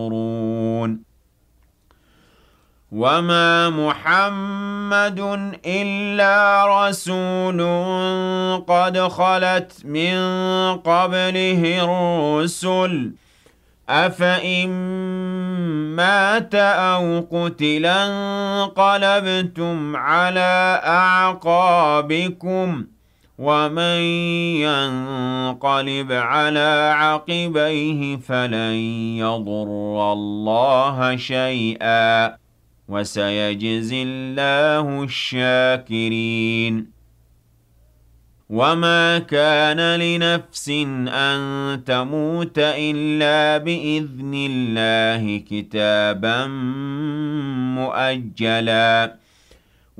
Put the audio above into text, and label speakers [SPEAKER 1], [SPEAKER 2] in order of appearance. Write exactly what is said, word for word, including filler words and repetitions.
[SPEAKER 1] ينظرون وما محمد إلا رسول قد خلت من قبله الرسل أفإن مات أو قتلا انقلبتم على أعقابكم ومن ينقلب على عقبيه فلن يضر الله شيئا وسيجزي الله الشاكرين وما كان لنفس أن تموت إلا بإذن الله كتابا مؤجلا